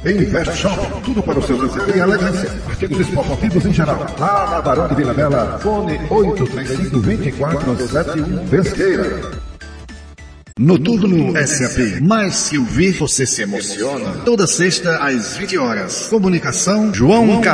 Invest Shop, tudo para o seu lazer e elegância. Artigos esportivos em geral. Lá na Barão de Vila Bela, fone 835-2471 Pesqueira. Noturno SAP. Mais que ouvir, você se emociona. Toda sexta às 20 horas. Comunicação João